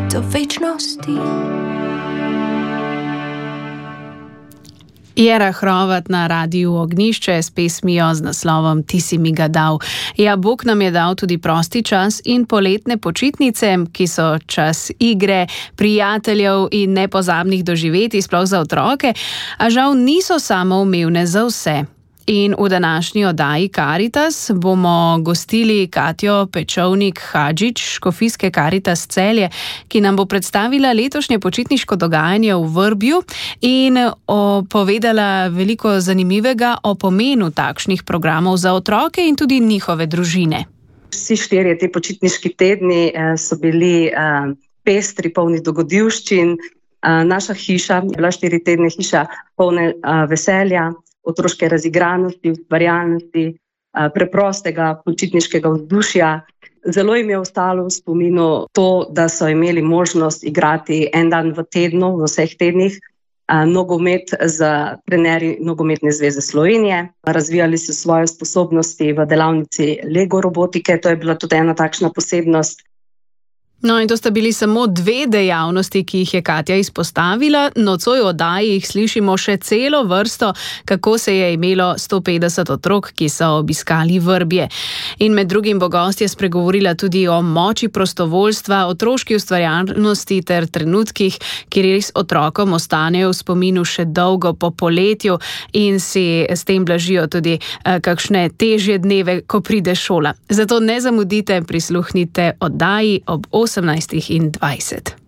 do večnosti. Jera Hrovat na Radiu Ognjišče s pesmijo z naslovom Ti si mi ga dal. Ja, Bog nam je dal tudi prosti čas in poletne počitnice, ki so čas igre, prijateljev in nepozabnih doživetij, sploh za otroke, a žal niso samoumevne za vse. In v današnji oddaji Karitas bomo gostili Katjo Pečovnik-Hadžič, škofijske Karitas Celje, ki nam bo predstavila letošnje počitniško dogajanje v Vrbju in povedala veliko zanimivega o pomenu takšnih programov za otroke in tudi njihove družine. Vsi 4 te počitniški tedni so bili pestri, polni dogodivščin. Naša hiša je bila 4 tedne hiša polne veselja, otroške razigranosti, ustvarjalnosti, preprostega počitniškega vzdušja. Zelo jim je ostalo v spominu to, da so imeli možnost igrati en dan v tednu, v vseh tednih, nogomet z trenerji Nogometne zveze Slovenije. Razvijali so svoje sposobnosti v delavnici Lego robotike, to je bila tudi ena takšna posebnost. No, in to sta bili samo 2 dejavnosti, ki jih je Katja izpostavila. Nocoj v oddaji jih slišimo še celo vrsto, kako se je imelo 150 otrok, ki so obiskali Vrbje. In med drugim bo gostja spregovorila tudi o moči prostovoljstva, otroški ustvarjalnosti ter trenutkih, ki res otrokom ostanejo v spominu še dolgo po poletju in si s tem blažijo tudi kakšne težje dneve, ko pride šola. Zato ne zamudite, prisluhnite oddaji ob 18:20.